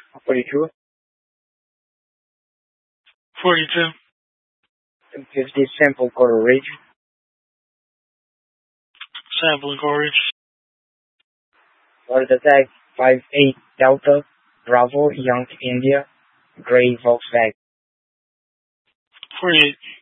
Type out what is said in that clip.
42, 42. 50 sample coverage. Sample coverage. Order tag 58 Delta Bravo Yankee India Gray Volkswagen. 48.